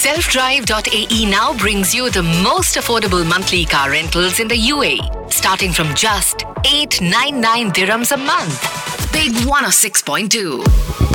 Selfdrive.ae now brings you the most affordable monthly car rentals in the UAE, starting from just 899 dirhams a month. Big 106.2.